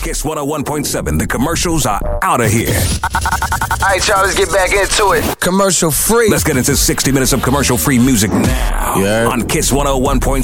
Kiss 101.7. The commercials are out of here. All right, y'all, let's get back into it. Commercial free. Let's get into 60 minutes of commercial free music now on Kiss 101.7.